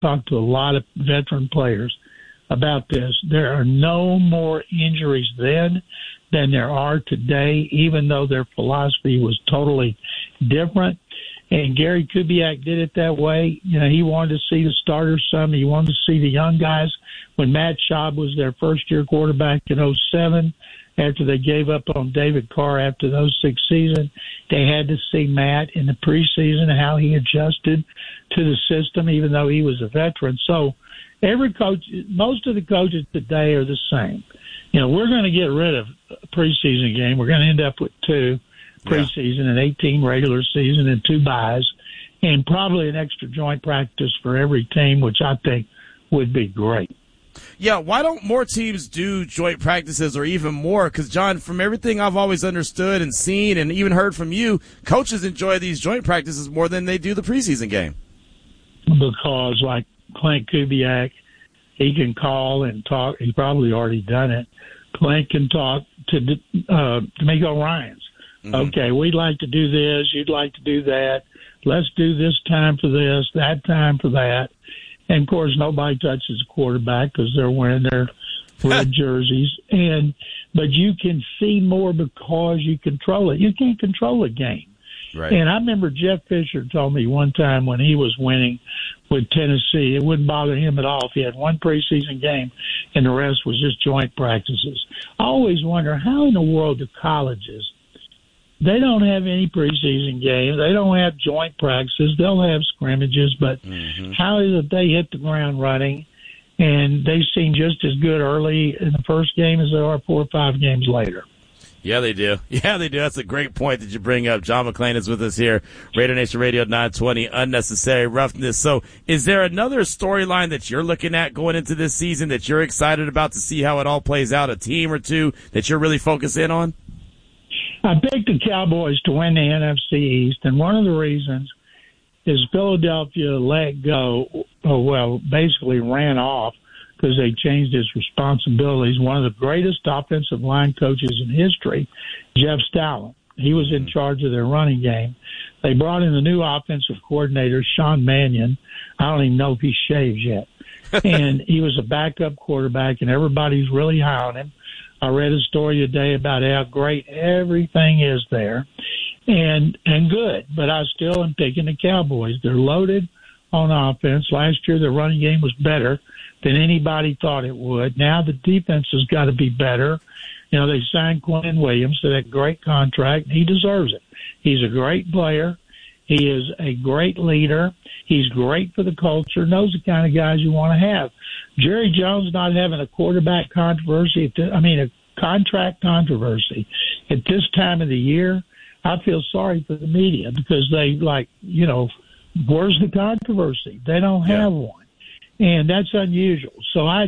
talked to a lot of veteran players about this. There are no more injuries then than there are today, even though their philosophy was totally different. And Gary Kubiak did it that way. You know, he wanted to see the starters some. He wanted to see the young guys. When Matt Schaub was their first-year quarterback in 2007, after they gave up on David Carr after the 2006 season, they had to see Matt in the preseason, how he adjusted to the system, even though he was a veteran. So every coach, most of the coaches today are the same. You know, we're going to get rid of a preseason game. We're going to end up with 2 preseason and 18 regular season and 2 byes, and probably an extra joint practice for every team, which I think would be great. Yeah, why don't more teams do joint practices or even more? Because, John, from everything I've always understood and seen and even heard from you, coaches enjoy these joint practices more than they do the preseason game. Because, like Clint Kubiak, he can call and talk. He's probably already done it. Clint can talk to D'Amico Ryans. Mm-hmm. Okay, we'd like to do this. You'd like to do that. Let's do this time for this, that time for that. And, of course, nobody touches the quarterback because they're wearing their red jerseys. But you can see more because you control it. You can't control a game. Right. And I remember Jeff Fisher told me one time when he was winning with Tennessee, it wouldn't bother him at all if he had one preseason game and the rest was just joint practices. I always wonder how in the world do colleges, they don't have any preseason games. They don't have joint practices. They'll have scrimmages, but how is it they hit the ground running and they seem just as good early in the first game as they are 4 or 5 games later? Yeah, they do. Yeah, they do. That's a great point that you bring up. John McClain is with us here. Raider Nation Radio 920, Unnecessary Roughness. So is there another storyline that you're looking at going into this season that you're excited about to see how it all plays out, a team or two that you're really focused in on? I picked the Cowboys to win the NFC East, and one of the reasons is Philadelphia let go, basically ran off because they changed his responsibilities. One of the greatest offensive line coaches in history, Jeff Stoutland. He was in charge of their running game. They brought in a new offensive coordinator, Sean Mannion. I don't even know if he shaves yet. And he was a backup quarterback, and everybody's really high on him. I read a story today about how great everything is there and good, but I still am picking the Cowboys. They're loaded on offense. Last year, their running game was better than anybody thought it would. Now the defense has got to be better. You know, they signed Quinn Williams to that great contract. He deserves it. He's a great player. He is a great leader. He's great for the culture. Knows the kind of guys you want to have. Jerry Jones not having a quarterback controversy, a contract controversy at this time of the year, I feel sorry for the media because they where's the controversy? They don't have one. And that's unusual. So I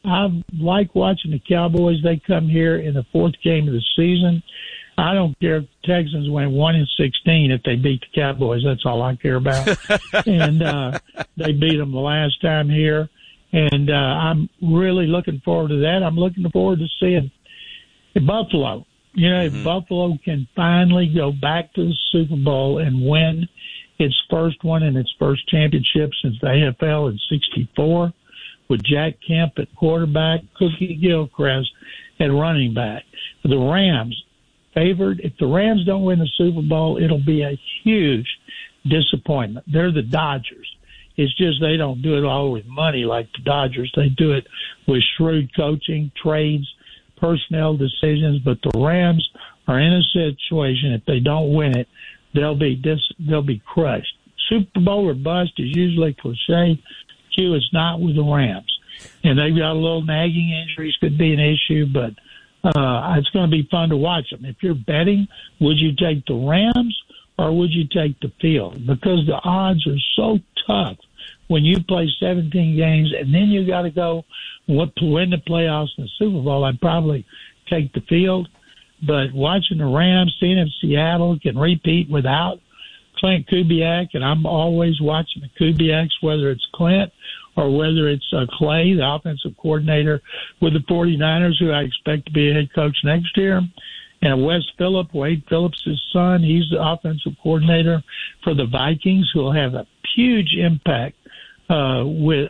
like watching the Cowboys. They come here in the 4th game of the season. I don't care if the Texans win 1-16 if they beat the Cowboys. That's all I care about. And they beat them the last time here. And I'm really looking forward to that. I'm looking forward to seeing Buffalo. You know, if Buffalo can finally go back to the Super Bowl and win its first one and its first championship since the AFL in '64, with Jack Kemp at quarterback, Cookie Gilchrist at running back. The Rams favored. If the Rams don't win the Super Bowl, it'll be a huge disappointment. They're the Dodgers. It's just they don't do it all with money like the Dodgers. They do it with shrewd coaching, trades, personnel decisions. But the Rams are in a situation, if they don't win it, they'll be crushed. Super Bowl or bust is usually cliche. It's not with the Rams. And they've got a little nagging injuries, could be an issue, but it's going to be fun to watch them. If you're betting, would you take the Rams or would you take the field? Because the odds are so tough when you play 17 games and then you got to go win the playoffs in the Super Bowl. I'd probably take the field. But watching the Rams, seeing if Seattle can repeat without Clint Kubiak, and I'm always watching the Kubiaks, whether it's Clint or whether it's Clay, the offensive coordinator with the 49ers, who I expect to be a head coach next year. And Wade Phillips' son, he's the offensive coordinator for the Vikings, who will have a huge impact with